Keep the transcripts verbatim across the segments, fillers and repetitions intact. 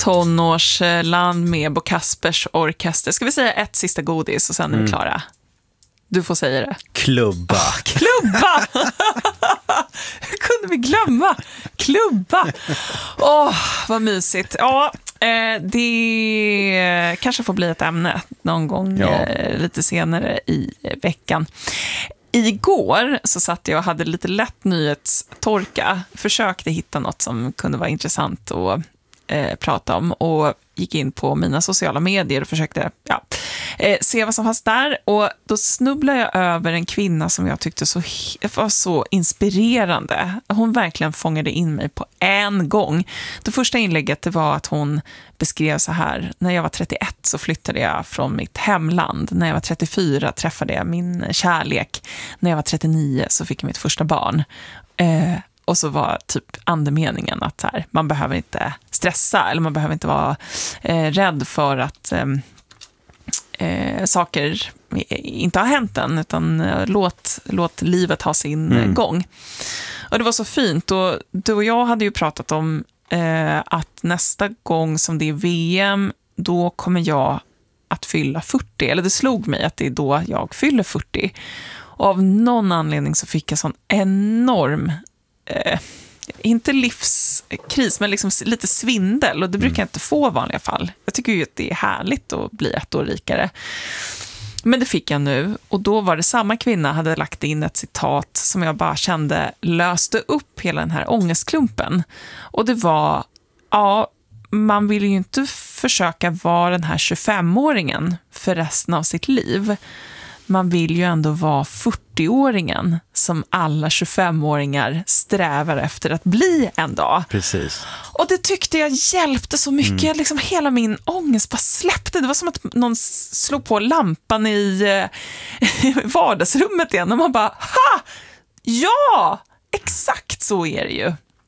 tonårsland med Bo Kaspers orkester. Ska vi säga ett sista godis och sen är vi klara? Du får säga det. Klubba. Oh, klubba! Hur kunde vi glömma? Klubba! Åh, oh, vad mysigt. Ja, eh, det kanske får bli ett ämne någon gång ja. eh, lite senare i veckan. Igår så satt jag och hade lite lätt nyhetstorka. Försökte hitta något som kunde vara intressant att eh, prata om. Och gick in på mina sociala medier och försökte ja, eh, se vad som fanns där. Och då snubblade jag över en kvinna som jag tyckte så, var så inspirerande. Hon verkligen fångade in mig på en gång. Det första inlägget det var att hon beskrev så här: när jag var trettioett så flyttade jag från mitt hemland. När jag var trettiofyra träffade jag min kärlek. När jag var trettionio så fick jag mitt första barn. Eh, Och så var typ andemeningen att här, man behöver inte stressa eller man behöver inte vara eh, rädd för att eh, eh, saker inte har hänt än, utan eh, låt, låt livet ha sin mm. gång. Och det var så fint. Och du och jag hade ju pratat om eh, att nästa gång som det är V M, då kommer jag att fylla fyrtio. Eller det slog mig att det är då jag fyller fyrtio. Och av någon anledning så fick jag sån enorm Eh, inte livskris, men liksom lite svindel. Och det brukar jag inte få i vanliga fall. Jag tycker ju att det är härligt att bli ett år rikare. Men det fick jag nu. Och då var det samma kvinna hade lagt in ett citat som jag bara kände löste upp hela den här ångestklumpen. Och det var, ja, man vill ju inte försöka vara den här tjugofemåringen för resten av sitt liv. Man vill ju ändå vara fyrtioåringen som alla tjugofemåringar strävar efter att bli en dag. Precis. Och det tyckte jag hjälpte så mycket. Mm. Liksom hela min ångest bara släppte. Det var som att någon slog på lampan i eh, vardagsrummet igen. Och man bara, ha! Ja! Exakt så är det ju.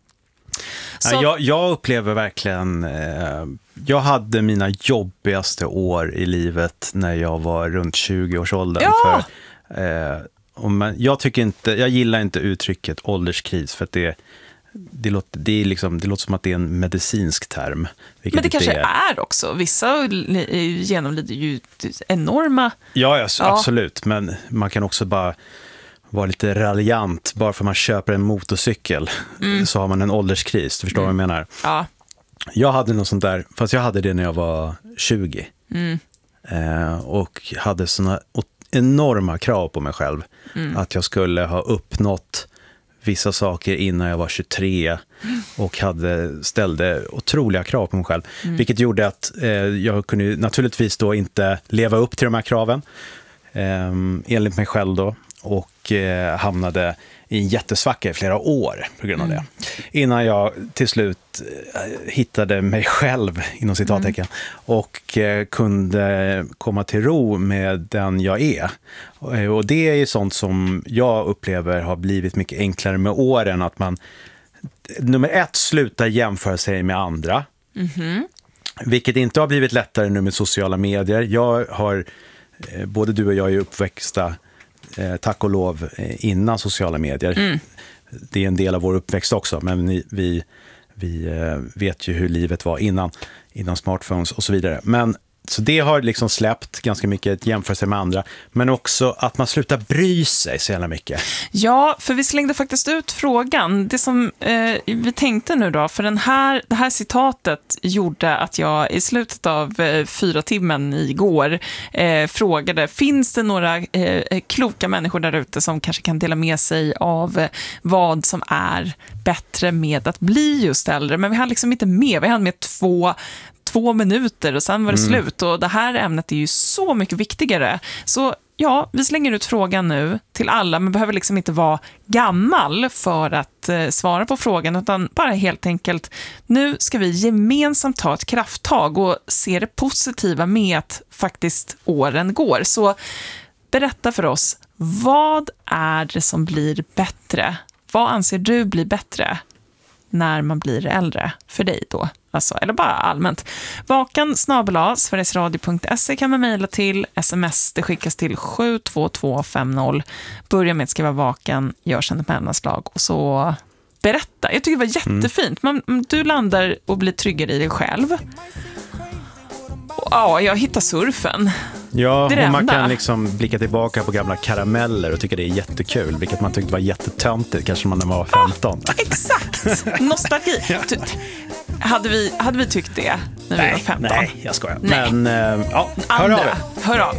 Så... Ja, jag, jag upplever verkligen... Eh, jag hade mina jobbigaste år i livet när jag var runt tjugo-årsåldern. Ja! För, eh, och man, jag, tycker inte, jag gillar inte uttrycket ålderskris för att det, det, låter, det, är liksom, det låter som att det är en medicinsk term. Men det kanske är. är också. Vissa genomlider ju enorma... Ja, ja, absolut. Men man kan också bara... var lite raljant. Bara för man köper en motorcykel mm. så har man en ålderskris. Du förstår mm. vad jag menar? Ja. Jag hade något sånt där, fast jag hade det när jag var tjugo. Mm. Eh, och hade såna enorma krav på mig själv. Mm. Att jag skulle ha uppnått vissa saker innan jag var tjugotre. Mm. Och hade, ställde otroliga krav på mig själv. Mm. Vilket gjorde att eh, jag kunde naturligtvis då inte leva upp till de här kraven. Eh, enligt mig själv då. Och eh, hamnade i en jättesvacka i flera år på grund av mm. det. Innan jag till slut eh, hittade mig själv inom citattecken mm. och eh, kunde komma till ro med den jag är. Och, och det är ju sånt som jag upplever har blivit mycket enklare med åren. Att man, nummer ett, slutar jämföra sig med andra. Mm-hmm. Vilket inte har blivit lättare nu med sociala medier. Jag har, eh, både du och jag är uppväxta Eh, tack och lov eh, innan sociala medier. Mm. Det är en del av vår uppväxt också, men vi, vi, vi eh, vet ju hur livet var innan, innan smartphones och så vidare. Men så det har liksom släppt ganska mycket jämförelse med andra, men också att man slutar bry sig så jävla mycket. Ja, för vi slängde faktiskt ut frågan. Det som eh, vi tänkte nu då, för den här, det här citatet gjorde att jag i slutet av eh, fyra timmen igår eh, frågade, finns det några eh, kloka människor där ute som kanske kan dela med sig av eh, vad som är bättre med att bli just äldre? Men vi hade liksom inte med, vi hade med två två minuter och sen var det mm. slut. Och det här ämnet är ju så mycket viktigare. Så ja, vi slänger ut frågan nu till alla. Man behöver liksom inte vara gammal för att eh, svara på frågan, utan bara helt enkelt, nu ska vi gemensamt ta ett krafttag och se det positiva med att faktiskt åren går. Så berätta för oss, vad är det som blir bättre? Vad anser du blir bättre när man blir äldre för dig då? Alltså, eller bara allmänt. Vakan snabel-a sverigesradio punkt se kan man mejla till. Sms, det skickas till sju två två fem noll. Börja med att skriva vakan, gör sen ett mellanslag och så berätta. Jag tycker det var jättefint. Man, du landar och blir tryggare i dig själv. Och, ja, jag hittar surfen. Ja, det är det och man enda. kan liksom blicka tillbaka på gamla karameller och tycka det är jättekul, vilket man tyckte var jättetöntigt, kanske man när man var femton. Ah, exakt, nostalgi. Ja. Hade vi, hade vi tyckt det när nej, vi var femton? Nej, jag skojar. Nej. Men, äh, ja, hör Andra, av er. hör av